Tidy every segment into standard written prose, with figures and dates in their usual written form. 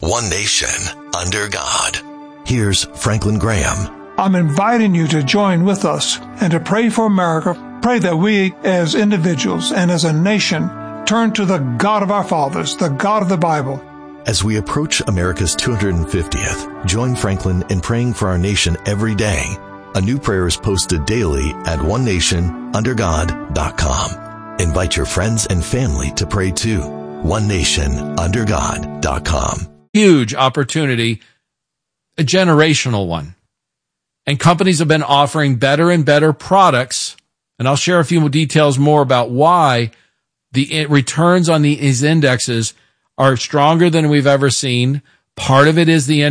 One nation, under God. Here's Franklin Graham. I'm inviting you to join with us and to pray for America. Pray that we as individuals and as a nation turn to the God of our fathers, the God of the Bible. As we approach America's 250th, join Franklin in praying for our nation every day. A new prayer is posted daily at onenationundergod.com. Invite your friends and family to pray too. onenationundergod.com. Huge opportunity, a generational one. And companies have been offering better and better products. And I'll share a few more details more about why the returns on these indexes are stronger than we've ever seen. Part of it is the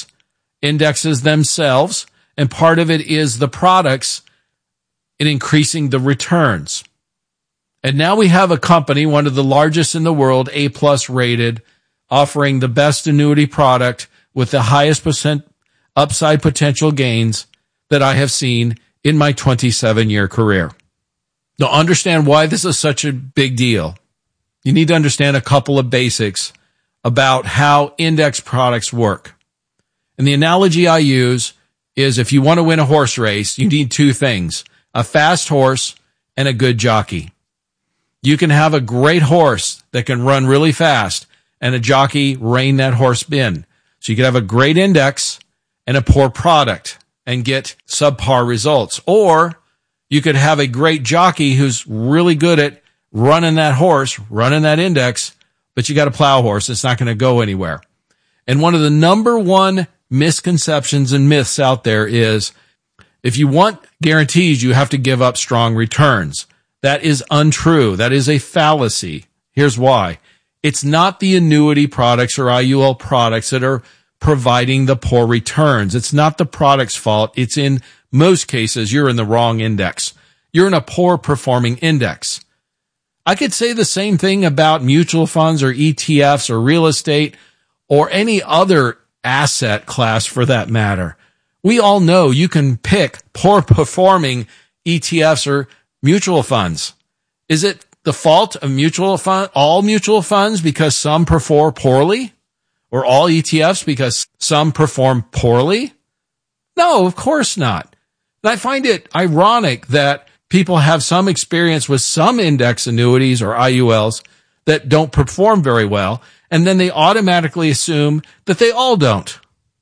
indexes themselves, and part of it is the products in increasing the returns. And now we have a company, one of the largest in the world, A+ rated, offering the best annuity product with the highest upside potential gains that I have seen in my 27-year career. Now, understand why this is such a big deal. You need to understand a couple of basics about how index products work. And the analogy I use is if you want to win a horse race, you need two things, a fast horse and a good jockey. You can have a great horse that can run really fast and a jockey rein that horse in. So you can have a great index and a poor product and get subpar results. Or you could have a great jockey who's really good at running that horse, running that index, but you got a plow horse. It's not going to go anywhere. And one of the number one misconceptions and myths out there is if you want guarantees, you have to give up strong returns. That is untrue. That is a fallacy. Here's why. It's not the annuity products or IUL products that are providing the poor returns. It's not the product's fault. It's in most cases, you're in the wrong index. You're in a poor performing index. I could say the same thing about mutual funds or ETFs or real estate or any other asset class for that matter. We all know you can pick poor performing ETFs or mutual funds. Is it the fault of all mutual funds because some perform poorly? Or all ETFs because some perform poorly? No, of course not. And I find it ironic that people have some experience with some index annuities or IULs that don't perform very well, and then they automatically assume that they all don't.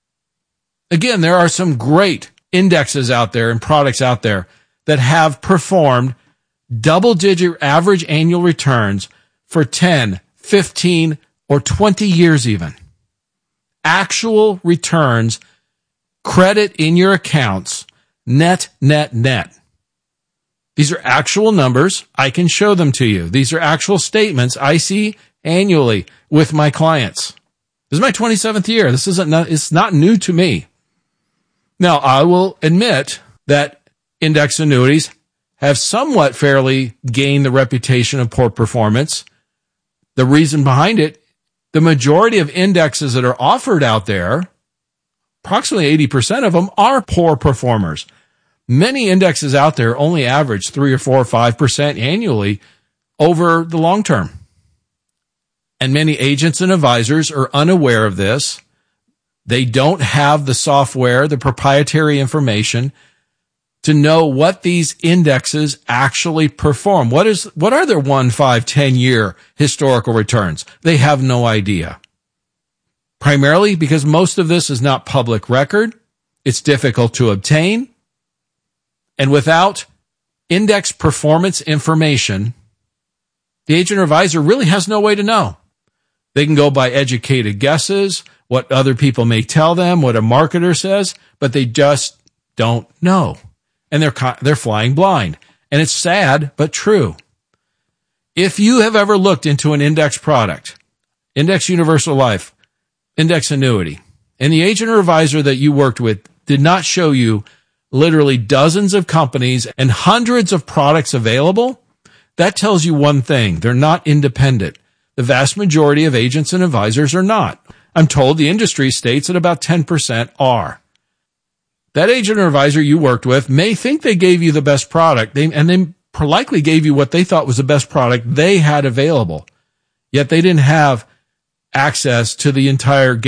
Again, there are some great indexes out there and products out there that have performed double-digit average annual returns for 10, 15, or 20 years even. Actual returns, credit in your accounts, net. These are actual numbers. I can show them to you. These are actual statements I see annually with my clients. This is my 27th year. It's not new to me. Now, I will admit that index annuities have somewhat fairly gained the reputation of poor performance. The reason behind it, the majority of indexes that are offered out there, approximately 80% of them are poor performers. Many indexes out there only average 3 or 4 or 5% annually over the long term. And many agents and advisors are unaware of this. They don't have the software, the proprietary information to know what these indexes actually perform. What are their 1, 5, 10-year historical returns? They have no idea. Primarily because most of this is not public record. It's difficult to obtain. And without index performance information, the agent or advisor really has no way to know. They can go by educated guesses, what other people may tell them, what a marketer says, but they just don't know. And they're flying blind. And it's sad, but true. If you have ever looked into an index product, index universal life, index annuity, and the agent or advisor that you worked with did not show you literally dozens of companies and hundreds of products available, that tells you one thing. They're not independent. The vast majority of agents and advisors are not. I'm told the industry states that about 10% are. That agent or advisor you worked with may think they gave you the best product, and they likely gave you what they thought was the best product they had available, yet they didn't have access to the entire